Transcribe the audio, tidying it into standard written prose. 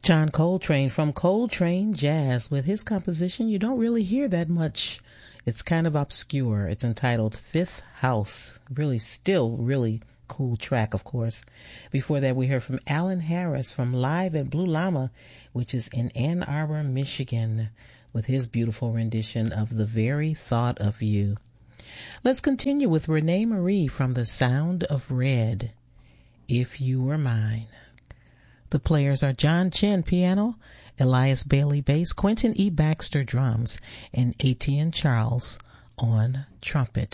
John Coltrane from Coltrane Jazz with his composition you don't really hear that much. It's kind of obscure. It's entitled Fifth House. Really cool track, of course. Before that, we heard from Alan Harris from Live at Blue Llama, which is in Ann Arbor, Michigan, with his beautiful rendition of The Very Thought of You. Let's continue with Renee Marie from The Sound of Red, If You Were Mine. The players are John Chen piano, Elias Bailey bass, Quentin E. Baxter drums, and Etienne Charles on trumpet.